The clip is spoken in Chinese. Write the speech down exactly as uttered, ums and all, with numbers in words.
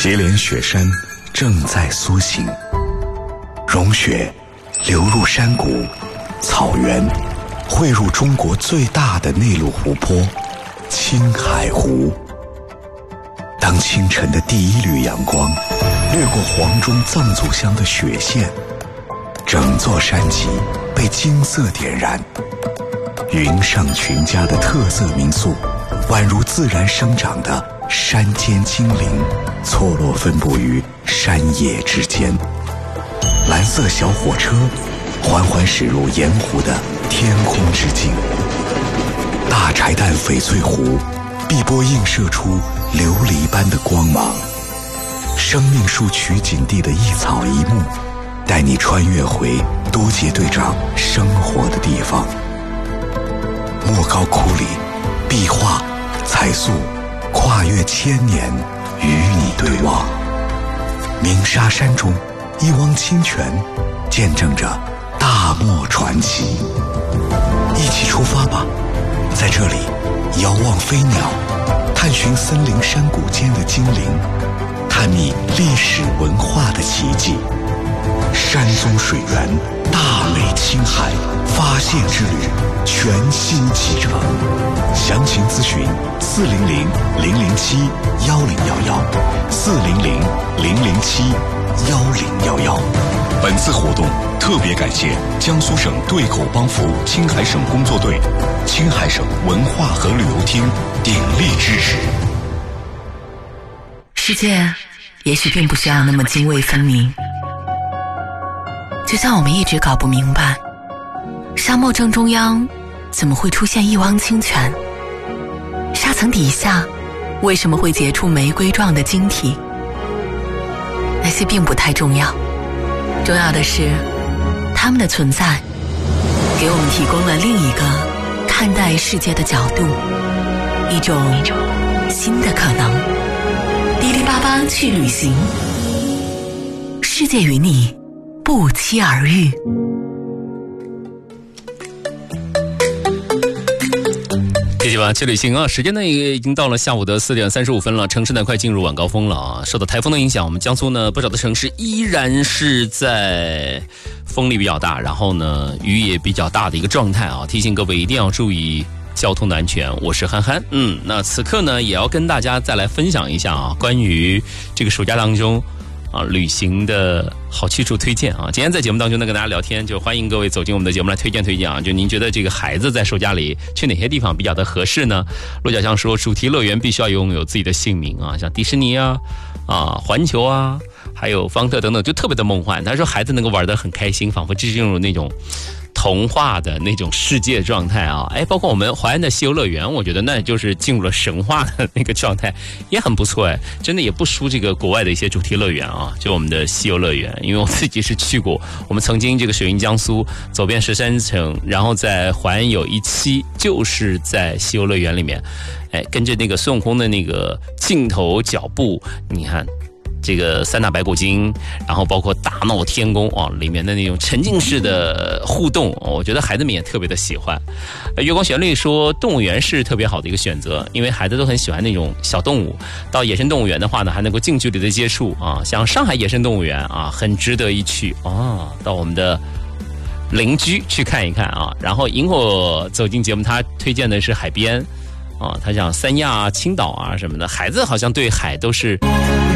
祁连雪山正在苏醒，融雪流入山谷、草原，汇入中国最大的内陆湖泊青海湖。当清晨的第一缕阳光掠过黄钟藏族乡的雪线，整座山脊被金色点燃。云上群家的特色民宿，宛如自然生长的山间精灵，错落分布于山野之间。蓝色小火车缓缓驶入盐湖的天空之境。大柴旦翡翠湖碧波映射出琉璃般的光芒。生命树取景地的一草一木，带你穿越回多杰队长生活的地方。莫高窟里，壁画、彩塑跨越千年，与你对望。鸣沙山中，一汪清泉见证着大漠传奇。一起出发吧，在这里遥望飞鸟，探寻森林山谷间的精灵，探秘历史文化的奇迹。山宗水源，大美青海发现之旅全新启程。详情咨询四零零零零七幺零幺幺，四零零零零七幺零幺幺。本次活动特别感谢江苏省对口帮扶青海省工作队、青海省文化和旅游厅鼎力支持。 世界也许并不需要那么泾渭分明，就像我们一直搞不明白，沙漠正中央怎么会出现一汪清泉？沙层底下为什么会结出玫瑰状的晶体？那些并不太重要，重要的是它们的存在给我们提供了另一个看待世界的角度，一种新的可能。迪丽巴巴去旅行，世界与你不期而遇。 谢谢吧，去旅行啊！时间呢已经到了下午的四点三十五分了，城市呢快进入晚高峰了啊！受到台风的影响，我们江苏呢不少的城市依然是在风力比较大，然后呢雨也比较大的一个状态啊！提醒各位一定要注意交通的安全。我是憨憨，嗯，那此刻呢也要跟大家再来分享一下啊，关于这个暑假当中啊，旅行的好去处推荐啊！今天在节目当中呢，跟大家聊天，就欢迎各位走进我们的节目来推荐推荐啊！就您觉得这个孩子在暑假里去哪些地方比较的合适呢？陆小象说，主题乐园必须要拥有自己的姓名啊，像迪士尼啊、啊环球啊，还有方特等等，就特别的梦幻。他说孩子能够玩得很开心，仿佛进入那种童话的那种世界状态啊，哎，包括我们淮安的西游乐园，我觉得那就是进入了神话的那个状态，也很不错哎，真的也不输这个国外的一些主题乐园啊，就我们的西游乐园，因为我自己是去过，我们曾经这个水云江苏走遍十三城，然后在淮安有一期就是在西游乐园里面，哎，跟着那个孙悟空的那个镜头脚步，你看。这个三打白骨精，然后包括大闹天宫啊，里面的那种沉浸式的互动，我觉得孩子们也特别的喜欢。月光旋律说，动物园是特别好的一个选择，因为孩子都很喜欢那种小动物。到野生动物园的话呢，还能够近距离的接触啊，像上海野生动物园啊，很值得一去啊。到我们的邻居去看一看啊。然后萤火走进节目，他推荐的是海边啊，他讲三亚、青岛啊什么的，孩子好像对海都是